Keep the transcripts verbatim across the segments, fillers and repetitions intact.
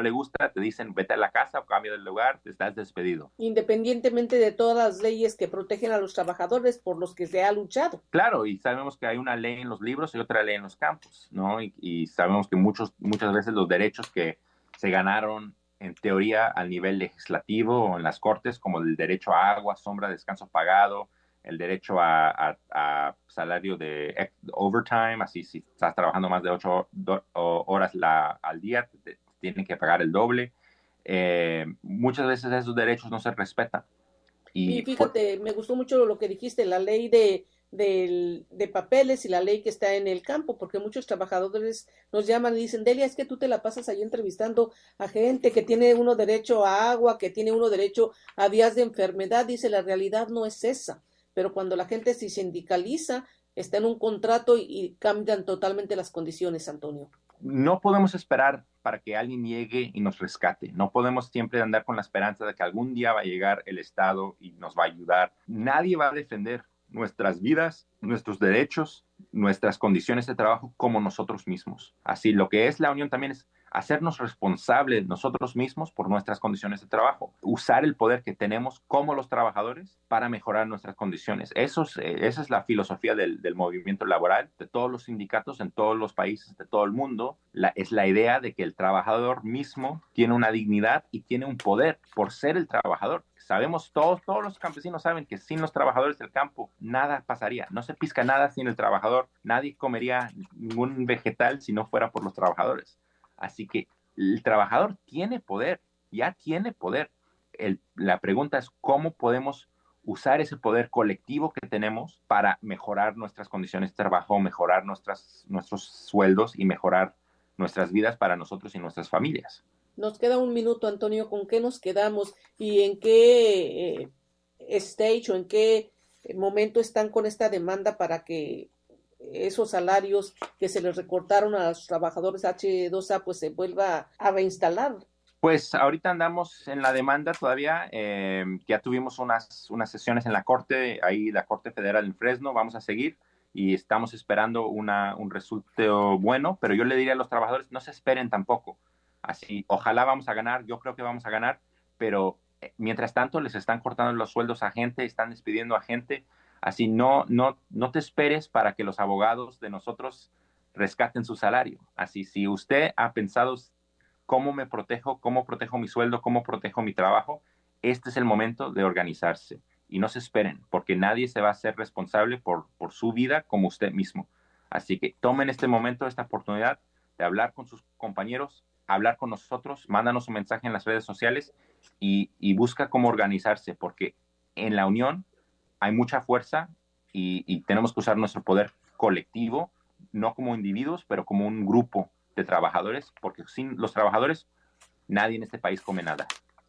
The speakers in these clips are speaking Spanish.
le gusta, te dicen vete a la casa o cambia de lugar, te estás despedido. Independientemente de todas las leyes que protegen a los trabajadores por los que se ha luchado. Claro, y sabemos que hay una ley en los libros y otra ley en los campos, ¿no? Y, y sabemos que muchos, muchas veces los derechos que se ganaron en teoría a nivel legislativo o en las cortes, como el derecho a agua, sombra, descanso pagado, el derecho a, a, a salario de overtime, así si estás trabajando más de ocho do, horas la, al día, te, te tienen que pagar el doble. Eh, muchas veces esos derechos no se respetan. Y Y fíjate, me gustó mucho lo que dijiste, la ley de, de, de papeles y la ley que está en el campo, porque muchos trabajadores nos llaman y dicen, Delia, es que tú te la pasas ahí entrevistando a gente que tiene uno derecho a agua, que tiene uno derecho a días de enfermedad. Dice, la realidad no es esa, pero cuando la gente se sindicaliza, está en un contrato y, y cambian totalmente las condiciones, Antonio. No podemos esperar para que alguien llegue y nos rescate. No podemos siempre andar con la esperanza de que algún día va a llegar el Estado y nos va a ayudar. Nadie va a defender nuestras vidas, nuestros derechos, nuestras condiciones de trabajo como nosotros mismos. Así, lo que es la unión también es hacernos responsables nosotros mismos por nuestras condiciones de trabajo, usar el poder que tenemos como los trabajadores para mejorar nuestras condiciones. Eso es, esa es la filosofía del, del movimiento laboral, de todos los sindicatos en todos los países de todo el mundo. La, es la idea de que el trabajador mismo tiene una dignidad y tiene un poder por ser el trabajador. Sabemos, todos, todos los campesinos saben que sin los trabajadores del campo nada pasaría, no se pisca nada sin el trabajador, nadie comería ningún vegetal si no fuera por los trabajadores. Así que el trabajador tiene poder, ya tiene poder. El, la pregunta es cómo podemos usar ese poder colectivo que tenemos para mejorar nuestras condiciones de trabajo, mejorar nuestras, nuestros sueldos y mejorar nuestras vidas para nosotros y nuestras familias. Nos queda un minuto, Antonio, ¿con qué nos quedamos y en qué eh, stage o en qué momento están con esta demanda para que esos salarios que se les recortaron a los trabajadores hache dos a pues se vuelva a reinstalar? Pues ahorita andamos en la demanda todavía, eh, ya tuvimos unas, unas sesiones en la Corte, ahí la Corte Federal en Fresno, vamos a seguir y estamos esperando una, un resultado bueno, pero yo le diría a los trabajadores, no se esperen tampoco, así, ojalá vamos a ganar, yo creo que vamos a ganar, pero eh, mientras tanto les están cortando los sueldos a gente, están despidiendo a gente, así no, no, no te esperes para que los abogados de nosotros rescaten su salario, así si usted ha pensado cómo me protejo, cómo protejo mi sueldo, cómo protejo mi trabajo, este es el momento de organizarse. Y no se esperen, porque nadie se va a hacer responsable por, por su vida como usted mismo. Así que tomen este momento, esta oportunidad de hablar con sus compañeros, hablar con nosotros, mándanos un mensaje en las redes sociales y, y busca cómo organizarse, porque en la unión hay mucha fuerza y, y tenemos que usar nuestro poder colectivo, no como individuos, pero como un grupo de trabajadores, porque sin los trabajadores nadie en este país come nada.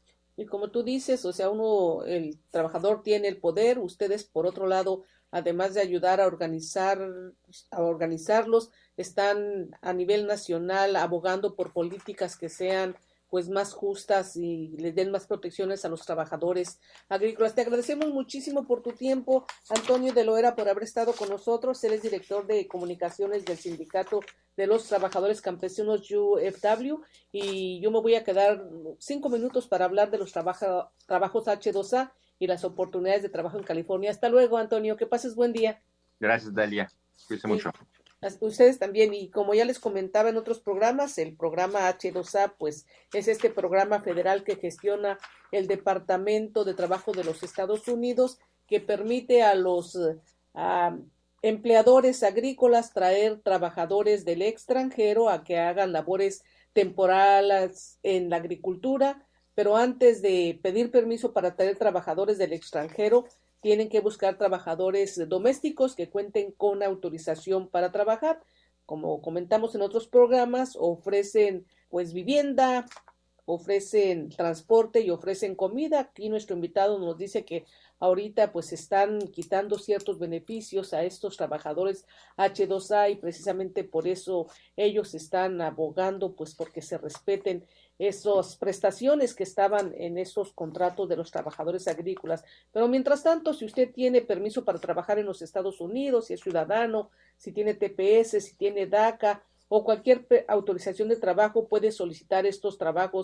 Y como tú dices, o sea, uno, el trabajador tiene el poder, ustedes por otro lado, además de ayudar a organizar, a organizarlos, están a nivel nacional abogando por políticas que sean pues más justas y les den más protecciones a los trabajadores agrícolas. Te agradecemos muchísimo por tu tiempo, Antonio de Loera, por haber estado con nosotros. Él es director de comunicaciones del Sindicato de los Trabajadores Campesinos U F W y yo me voy a quedar cinco minutos para hablar de los trabaja, trabajos hache dos a y las oportunidades de trabajo en California. Hasta luego, Antonio, que pases buen día. Gracias, Dalia. Cuídense mucho. Ustedes también, y como ya les comentaba en otros programas, el programa hache dos a, pues, es este programa federal que gestiona el Departamento de Trabajo de los Estados Unidos, que permite a los uh, empleadores agrícolas traer trabajadores del extranjero a que hagan labores temporales en la agricultura, pero antes de pedir permiso para traer trabajadores del extranjero, tienen que buscar trabajadores domésticos que cuenten con autorización para trabajar. Como comentamos en otros programas, ofrecen pues vivienda, ofrecen transporte y ofrecen comida. Aquí nuestro invitado nos dice que ahorita pues están quitando ciertos beneficios a estos trabajadores hache dos a y precisamente por eso ellos están abogando pues porque se respeten esas prestaciones que estaban en esos contratos de los trabajadores agrícolas. Pero mientras tanto, si usted tiene permiso para trabajar en los Estados Unidos, si es ciudadano, si tiene T P S, si tiene DACA o cualquier autorización de trabajo, puede solicitar estos trabajos